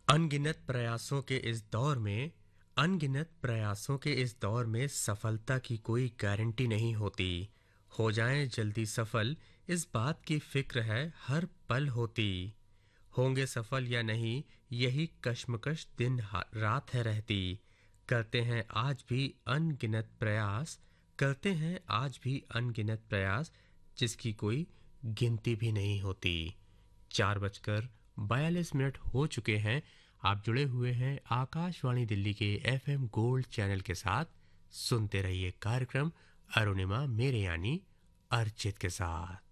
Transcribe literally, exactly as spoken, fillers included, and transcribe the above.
अनगिनत प्रयासों के इस दौर में अनगिनत प्रयासों के इस दौर में सफलता की कोई गारंटी नहीं होती। हो जाएं जल्दी सफल, इस बात की फिक्र है हर पल होती। होंगे सफल या नहीं, यही कश्मकश दिन हा- रात है रहती। करते हैं आज भी अनगिनत प्रयास, करते हैं आज भी अनगिनत प्रयास, जिसकी कोई गिनती भी नहीं होती। चार बजकर बयालीस मिनट हो चुके हैं। आप जुड़े हुए हैं आकाशवाणी दिल्ली के एफएम गोल्ड चैनल के साथ। सुनते रहिए कार्यक्रम अरुणिमा मेरे यानी अर्चित के साथ।